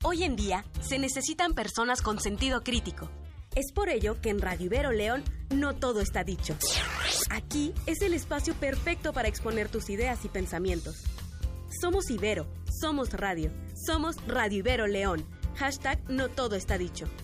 Hoy en día se necesitan personas con sentido crítico. Es por ello que en Radio Ibero León no todo está dicho. Aquí es el espacio perfecto para exponer tus ideas y pensamientos. Somos Ibero, somos radio, somos Radio Ibero León. #no todo está dicho.